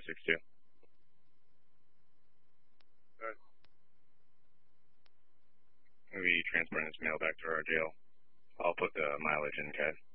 562. We'll be transporting this mail back to our jail. I'll put the mileage in, Kat.